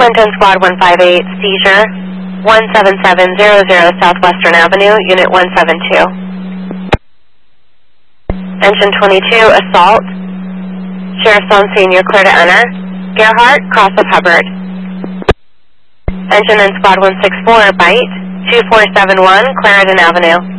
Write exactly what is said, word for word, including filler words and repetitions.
Clinton Squad one five eight, seizure, one seven seven zero zero Southwestern Avenue, Unit one seven two. Engine twenty-two, assault. Sheriff's on scene, you're clear to enter. Gerhardt, cross of Hubbard. Engine in Squad one six four, bite, two four seven one, Clarendon Avenue.